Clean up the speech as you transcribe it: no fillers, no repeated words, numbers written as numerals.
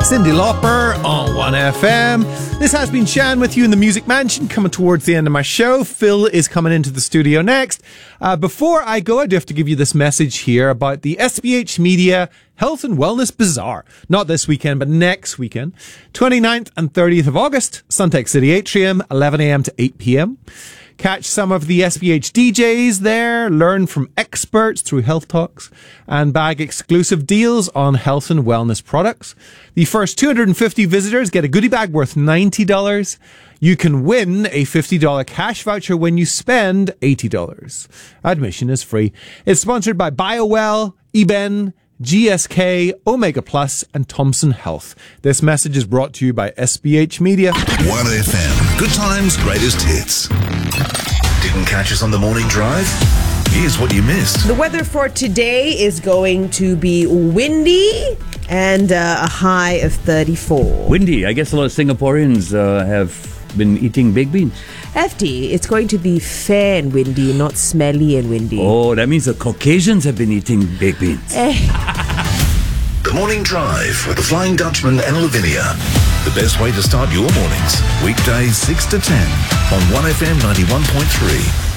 Cyndi Lauper on 1FM. This has been Shan with you in the Music Mansion, coming towards the end of my show. Phil is coming into the studio next. Before I go, I do have to give you this message here about the SBH Media Health and Wellness Bazaar. Not this weekend, but next weekend. 29th and 30th of August, Suntec City Atrium, 11 a.m. to 8 p.m. Catch some of the SBH DJs there, learn from experts through health talks, and bag exclusive deals on health and wellness products. The first 250 visitors get a goodie bag worth $90. You can win a $50 cash voucher when you spend $80. Admission is free. It's sponsored by BioWell, eBen, GSK, Omega Plus, and Thompson Health. This message is brought to you by SBH Media. 1FM. Good times, greatest hits. Didn't catch us on the morning drive? Here's what you missed. The weather for today is going to be windy and a high of 34. Windy. I guess a lot of Singaporeans have been eating baked beans. FD, it's going to be fair and windy, not smelly and windy. Oh, that means the Caucasians have been eating baked beans. The Morning Drive with the Flying Dutchman and Lavinia. The best way to start your mornings. Weekdays 6 to 10 on 1FM 91.3.